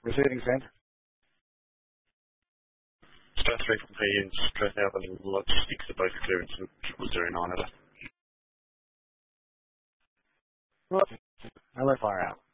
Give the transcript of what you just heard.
Receiving send. Star 3 from PN, straight out the lot 6 are both clearance and 009 over. Hello, fire out.